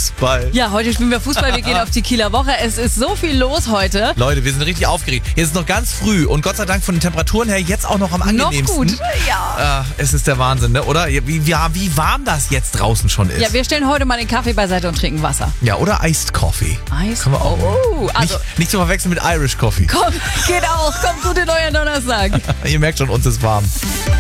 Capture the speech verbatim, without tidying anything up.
Fußball. Ja, heute spielen wir Fußball, wir gehen auf die Kieler Woche. Es ist so viel los heute. Leute, wir sind richtig aufgeregt. Jetzt ist noch ganz früh und Gott sei Dank von den Temperaturen her jetzt auch noch am angenehmsten. Noch gut, ja. Äh, es ist der Wahnsinn, ne? Oder? Wie, wie, wie warm das jetzt draußen schon ist. Ja, wir stellen heute mal den Kaffee beiseite und trinken Wasser. Ja, oder Iced Coffee. Iced Können wir auch. Oh, also nicht, nicht zu verwechseln mit Irish Coffee. komm, geht auch. Kommt gut in euren Donnerstag. Ihr merkt schon, uns ist warm.